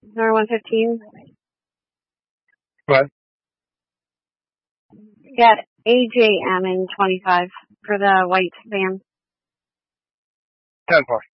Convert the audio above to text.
Number 115. What? Got AJM in 25 for the white van. 10-4.